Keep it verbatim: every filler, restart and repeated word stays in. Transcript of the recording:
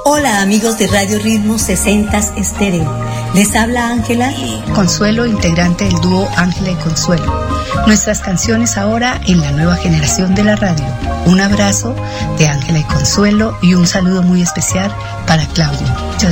Hola amigos de Radio Ritmo sesenta Estéreo. Les habla Ángela y Consuelo, integrante del dúo Ángela y Consuelo. Nuestras canciones ahora en la nueva generación de la radio. Un abrazo de Ángela y Consuelo y un saludo muy especial para Claudio. Yo